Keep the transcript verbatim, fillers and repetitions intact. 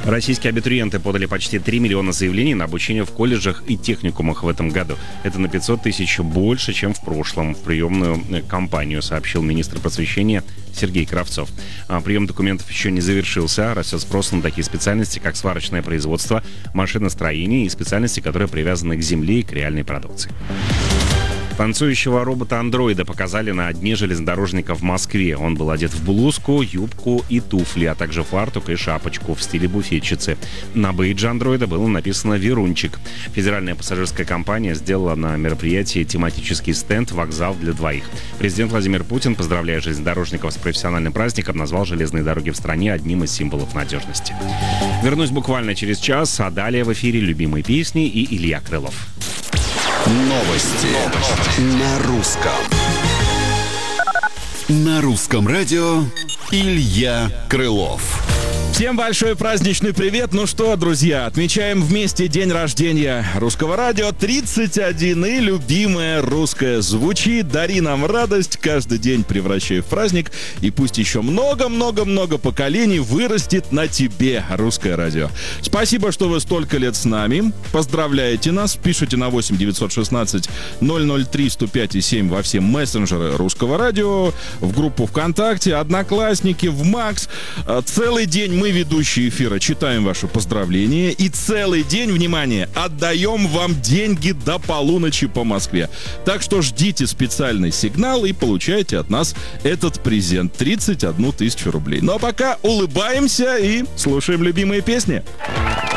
Российские абитуриенты подали почти три миллиона заявлений на обучение в колледжах и техникумах в этом году. Это на пятьсот тысяч больше, чем в прошлом. В приемную кампанию сообщил министр просвещения Сергей Кравцов. Прием документов еще не завершился. Растет спрос на такие специальности, как сварочное производство, машиностроение и специальности, которые привязаны к земле и к реальной продукции. Танцующего робота-андроида показали на дне железнодорожника в Москве. Он был одет в блузку, юбку и туфли, а также фартук и шапочку в стиле буфетчицы. На бейдже андроида было написано «Верунчик». Федеральная пассажирская компания сделала на мероприятии тематический стенд «Вокзал для двоих». Президент Владимир Путин, поздравляя железнодорожников с профессиональным праздником, назвал железные дороги в стране одним из символов надежности. Вернусь буквально через час, а далее в эфире любимые песни и Илья Крылов. Новости. Новости на русском. На русском радио Илья Крылов. Всем большой праздничный привет. Ну что, друзья, отмечаем вместе день рождения русского радио. тридцать один, и любимое русское звучит. Дари нам радость, каждый день превращай в праздник. И пусть еще много-много-много поколений вырастет на тебе русское радио. Спасибо, что вы столько лет с нами. Поздравляете нас. Пишите на восемь девятьсот шестнадцать ноль ноль три сто пять и семь во все мессенджеры русского радио, в группу ВКонтакте, Одноклассники, в Макс. Целый день мы Мы, ведущие эфира, читаем ваши поздравления и целый день, внимание, отдаем вам деньги до полуночи по Москве. Так что ждите специальный сигнал и получайте от нас этот презент — тридцать одну тысячу рублей. Ну а пока улыбаемся и слушаем любимые песни.